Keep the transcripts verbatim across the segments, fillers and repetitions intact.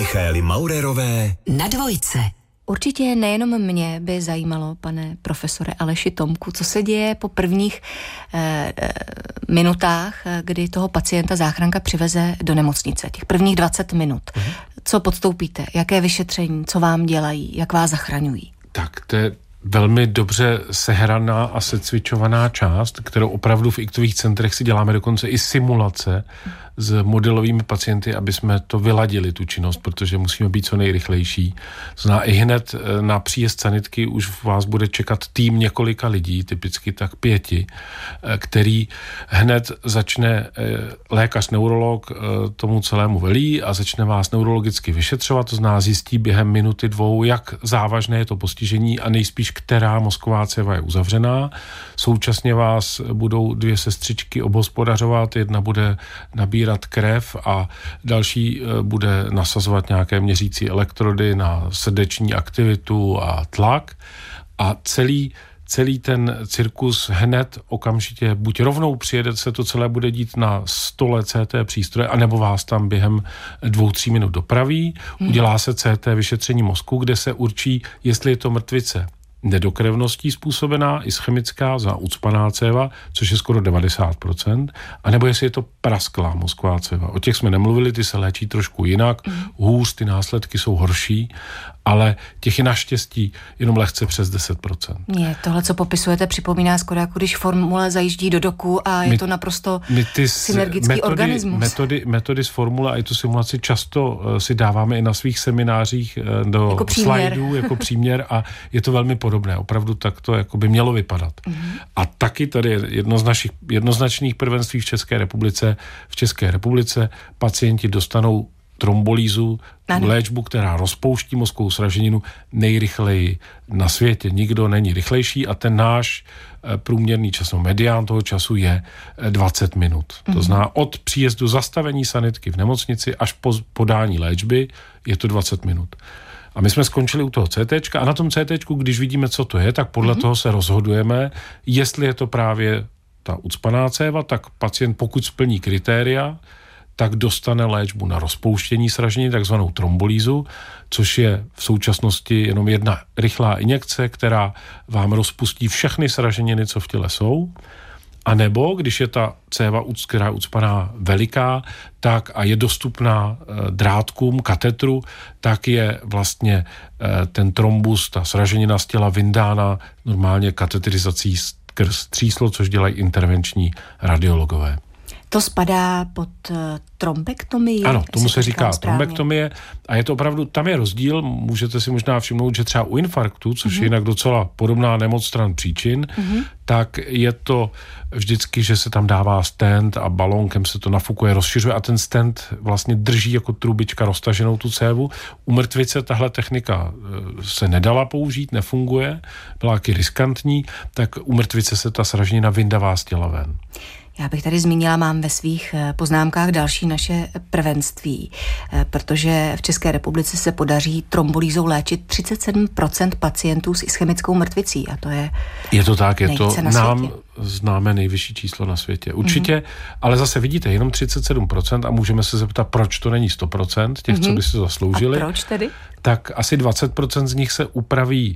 Michaely Maurerové na dvojce. Určitě nejenom mě by zajímalo, pane profesore Aleši Tomku, co se děje po prvních eh, eh, minutách, kdy toho pacienta záchranka přiveze do nemocnice. Těch prvních dvacet minut. Mhm. Co podstoupíte? Jaké vyšetření? Co vám dělají? Jak vás zachraňují? Tak to je velmi dobře sehraná a secvičovaná část, kterou opravdu v iktových centrech si děláme dokonce i simulace s modelovými pacienty, aby jsme to vyladili, tu činnost, protože musíme být co nejrychlejší. Zná i hned na příjezd sanitky už vás bude čekat tým několika lidí, typicky tak pěti, který hned začne lékař, neurolog tomu celému velí a začne vás neurologicky vyšetřovat, to zná zjistí během minuty dvou, jak závažné je to postižení a nejspíš která mozková céva je uzavřená. Současně vás budou dvě sestřičky obhospodařovat, jedna bude nabírat krev a další bude nasazovat nějaké měřící elektrody na srdeční aktivitu a tlak a celý celý ten cirkus hned okamžitě buď rovnou přijede, se to celé bude dít na stole C T přístroje, anebo vás tam během dvou, tří minut dopraví, hmm. udělá se C T vyšetření mozku, kde se určí, jestli je to mrtvice nedokrevností způsobená, ischemická, za ucpaná céva, což je skoro devadesát procent, anebo jestli je to prasklá mozková céva. O těch jsme nemluvili, ty se léčí trošku jinak, mm. hůř, ty následky jsou horší, ale těch je naštěstí jenom lehce přes deset procent. Mě tohle, co popisujete, připomíná skoro jako když formule zajíždí do doku a je my, to naprosto synergický metody, organismus. Metody, metody z formule a i tu simulaci často uh, si dáváme i na svých seminářích uh, do jako slajdů jako příměr a je to velmi podobné. Opravdu tak to jako by mělo vypadat. Mm-hmm. A taky tady je jedno z našich jednoznačných prvenství v České republice. V České republice pacienti dostanou trombolýzu, léčbu, která rozpouští mozkovou sraženinu nejrychleji na světě. Nikdo není rychlejší a ten náš průměrný čas, no medián toho času je dvacet minut. Mm-hmm. To znamená od příjezdu zastavení sanitky v nemocnici až po podání léčby je to dvacet minut. A my jsme skončili u toho CTčka a na tom CTčku, když vidíme, co to je, tak podle mm-hmm. toho se rozhodujeme, jestli je to právě ta ucpaná céva, tak pacient, pokud splní kritéria, tak dostane léčbu na rozpouštění sraženiny, takzvanou trombolýzu, což je v současnosti jenom jedna rychlá injekce, která vám rozpustí všechny sraženiny, co v těle jsou. A nebo, když je ta céva, která je ucpaná veliká, tak a je dostupná e, drátkům, katetru, tak je vlastně e, ten trombus, ta sraženina z těla vyndána normálně kateterizací skrz tříslo, což dělají intervenční radiologové. To spadá pod uh, trombektomii? Ano, tomu se říká trombektomie a je to opravdu, tam je rozdíl, můžete si možná všimnout, že třeba u infarktu, což mm-hmm. je jinak docela podobná nemoc stran příčin, mm-hmm. tak je to vždycky, že se tam dává stent a balónkem se to nafukuje, rozšiřuje a ten stent vlastně drží jako trubička roztaženou tu cévu. U mrtvice tahle technika se nedala použít, nefunguje, byla taky riskantní, tak u mrtvice se ta sraženina vyndává z těla ven. Já bych tady zmínila, mám ve svých poznámkách další naše prvenství, protože v České republice se podaří trombolýzou léčit třicet sedm procent pacientů s ischemickou mrtvicí a to je Je to tak, je to nám známe nejvyšší číslo na světě. Určitě, mm-hmm. ale zase vidíte, jenom třicet sedm procent a můžeme se zeptat, proč to není sto procent těch, mm-hmm. co by se zasloužili. A proč tedy? Tak asi dvacet procent z nich se upraví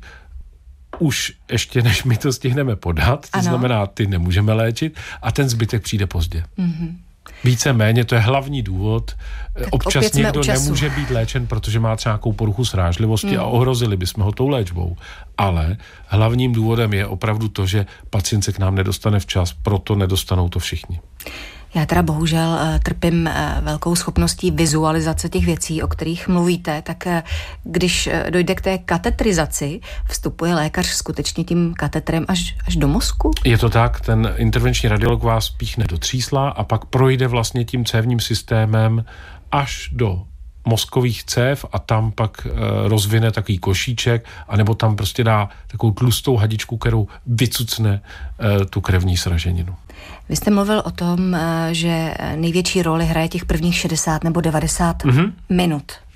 už ještě než my to stihneme podat, to ano. znamená, ty nemůžeme léčit a ten zbytek přijde pozdě. Mm-hmm. Víceméně, to je hlavní důvod. Tak občas někdo nemůže být léčen, protože má třeba nějakou poruchu srážlivosti mm. a ohrozili bychom ho tou léčbou. Ale hlavním důvodem je opravdu to, že pacient se k nám nedostane včas, proto nedostanou to všichni. Já teda bohužel trpím velkou schopností vizualizace těch věcí, o kterých mluvíte, tak když dojde k té katetrizaci, vstupuje lékař skutečně tím katetrem až, až do mozku? Je to tak, ten intervenční radiolog vás píchne do třísla a pak projde vlastně tím cévním systémem až do mozkových cév a tam pak e, rozvine takový košíček, anebo tam prostě dá takovou tlustou hadičku, kterou vycucne e, tu krevní sraženinu. Vy jste mluvil o tom, že největší roli hraje těch prvních šedesát nebo devadesát mm-hmm. minut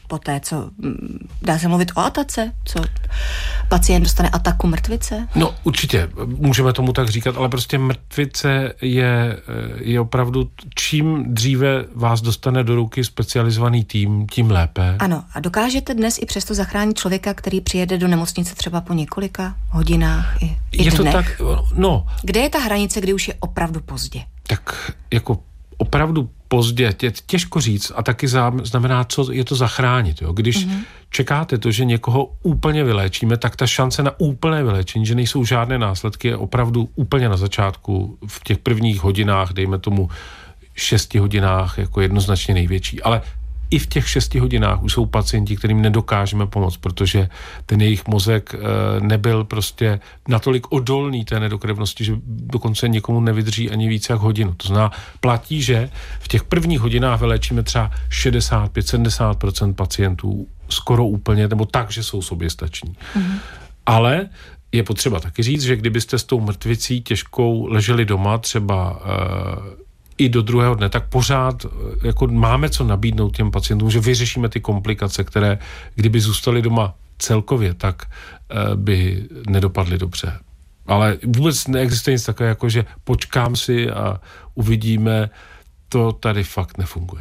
po té, co dá se mluvit o atace, co pacient dostane ataku mrtvice? No určitě, můžeme tomu tak říkat, ale prostě mrtvice je, je opravdu, čím dříve vás dostane do ruky specializovaný tým, tím lépe. Ano, a dokážete dnes i přesto zachránit člověka, který přijede do nemocnice třeba po několika hodinách i, i je dnech? To tak, no. Kde je ta hranice, kdy už je opravdu pozdě? Tak jako opravdu pozdě, tě, těžko říct a taky znamená, co je to zachránit. Jo? Když mm-hmm. čekáte to, že někoho úplně vyléčíme, tak ta šance na úplné vyléčení, že nejsou žádné následky, je opravdu úplně na začátku, v těch prvních hodinách, dejme tomu šesti hodinách, jako jednoznačně největší. Ale i v těch šesti hodinách už jsou pacienti, kterým nedokážeme pomoct, protože ten jejich mozek nebyl prostě natolik odolný té nedokrevnosti, že dokonce někomu nevydrží ani více jak hodinu. To znamená, platí, že v těch prvních hodinách vyléčíme třeba šedesát pět sedmdesát procent pacientů skoro úplně, nebo tak, že jsou soběstační. Mm-hmm. Ale je potřeba taky říct, že kdybyste s tou mrtvicí těžkou leželi doma, třeba i do druhého dne, tak pořád jako máme co nabídnout těm pacientům, že vyřešíme ty komplikace, které kdyby zůstaly doma celkově, tak by nedopadly dobře. Ale vůbec neexistuje nic takové, jako že počkám si a uvidíme, to tady fakt nefunguje.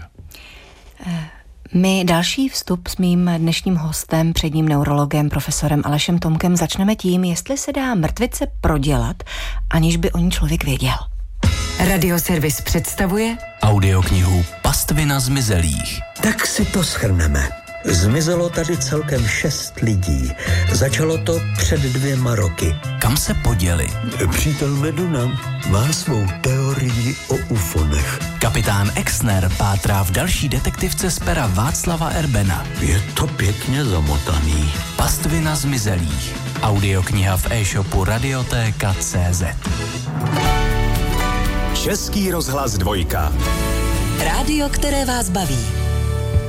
My další vstup s mým dnešním hostem, předním neurologem, profesorem Alešem Tomkem, začneme tím, jestli se dá mrtvice prodělat, aniž by o ní člověk věděl. Radioservis představuje audioknihu Pastvina zmizelých. Tak si to shrneme. Zmizelo tady celkem šest lidí. Začalo to před dvěma roky. Kam se poděli? Přítel Meduna má svou teorii o ufonech. Kapitán Exner pátrá v další detektivce z pera Václava Erbena. Je to pěkně zamotaný. Pastvina zmizelých. Audiokniha v e-shopu Radiotéka tečka cé zet. Český rozhlas dvojka. Rádio, které vás baví.